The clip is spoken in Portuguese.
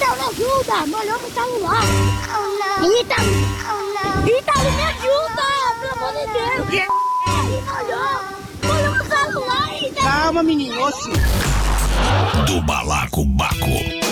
Ítalo, me ajuda! Molhou meu celular! Ítalo! Ítalo, me ajuda! Pelo amor de Deus! Molhou meu celular, Ítalo! Calma, menino, oxi. Do Balacobaco.